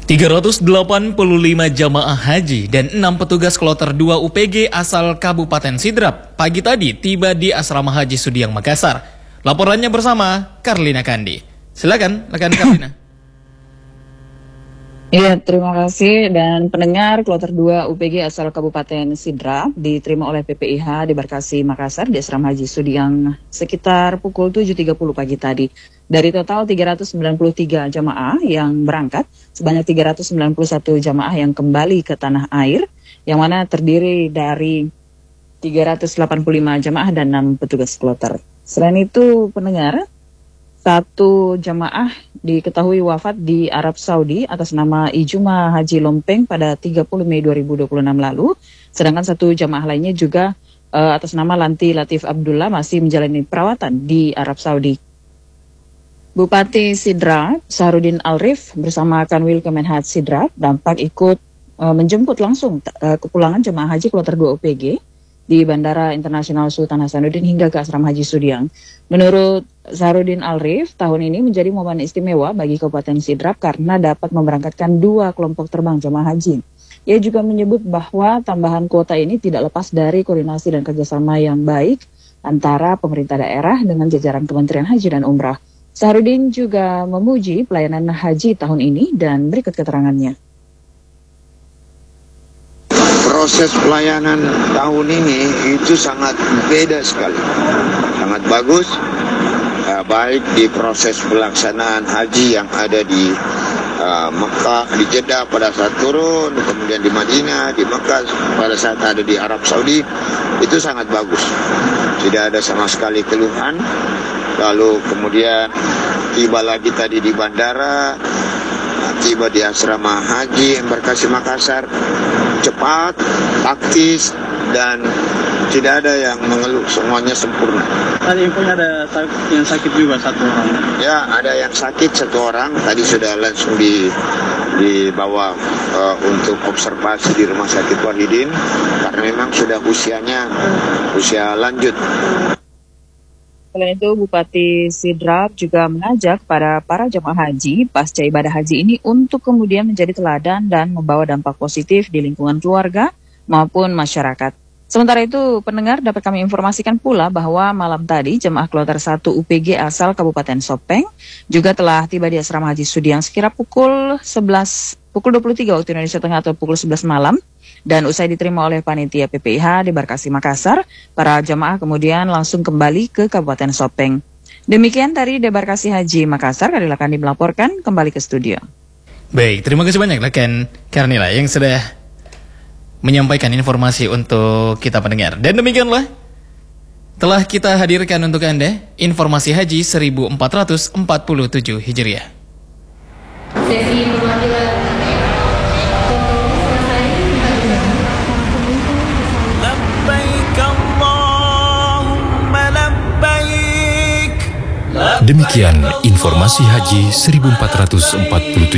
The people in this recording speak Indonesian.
385 jamaah haji dan 6 petugas kloter 2 UPG asal Kabupaten Sidrap pagi tadi tiba di Asrama Haji Sudiang Makassar. Laporannya bersama Karlina Kandi. Silakan, rekan Karlina. Iya, terima kasih. Dan pendengar kloter 2 UPG asal Kabupaten Sidrap diterima oleh PPIH di Barkasi Makassar di Asrama Haji Sudiang sekitar pukul 7.30 pagi tadi. Dari total 393 jamaah yang berangkat, sebanyak 391 jamaah yang kembali ke tanah air, yang mana terdiri dari 385 jamaah dan 6 petugas kloter. Selain itu, pendengar, satu jamaah diketahui wafat di Arab Saudi atas nama Ijuma Haji Lompeng pada 30 Mei 2026 lalu, sedangkan satu jamaah lainnya juga atas nama Lanti Latif Abdullah masih menjalani perawatan di Arab Saudi. Bupati Sidrap, Sahrudin Alrif bersama Kanwil Kemenhad Sidrap dampak ikut menjemput langsung kepulangan jemaah haji kloter 2 UPG di Bandara Internasional Sultan Hasanuddin hingga ke Asrama Haji Sudiang. Menurut Sahrudin Alrif, tahun ini menjadi momen istimewa bagi Kabupaten Sidrap karena dapat memberangkatkan 2 kelompok terbang jemaah haji. Ia juga menyebut bahwa tambahan kuota ini tidak lepas dari koordinasi dan kerjasama yang baik antara pemerintah daerah dengan jajaran Kementerian Haji dan Umrah. Sahrudin juga memuji pelayanan haji tahun ini dan berikut keterangannya. Proses pelayanan tahun ini itu sangat beda sekali, sangat bagus, baik di proses pelaksanaan haji yang ada di Mekah, di Jeddah pada saat turun, kemudian di Madinah, di Mekah pada saat ada di Arab Saudi, itu sangat bagus, tidak ada sama sekali keluhan. Lalu kemudian tiba lagi tadi di bandara, tiba di Asrama Haji Embarkasi Makassar, cepat, taktis, dan tidak ada yang mengeluh, semuanya sempurna. Tadi infonya ada yang sakit juga satu orang. Ya, ada yang sakit satu orang, tadi sudah langsung dibawa untuk observasi di Rumah Sakit Wahidin, karena memang sudah usia lanjut. Selain itu, Bupati Sidrap juga mengajak para jemaah haji pasca ibadah haji ini untuk kemudian menjadi teladan dan membawa dampak positif di lingkungan keluarga maupun masyarakat. Sementara itu, pendengar dapat kami informasikan pula bahwa malam tadi jemaah kloter 1 UPG asal Kabupaten Sopeng juga telah tiba di Asrama Haji Sudiang sekira pukul 23 waktu Indonesia Tengah atau pukul 11 malam. Dan usai diterima oleh panitia PPIH di Barkasi Makassar, para jemaah kemudian langsung kembali ke Kabupaten Sopeng. Demikian dari Debarkasi Haji Makassar, Karnila Kandi melaporkan kembali ke studio. Baik, terima kasih banyak rekan Karnila yang sudah menyampaikan informasi untuk kita pendengar. Dan demikianlah telah kita hadirkan untuk Anda informasi haji 1447 Hijriah. Sesi perwakilan Demikian informasi haji 1447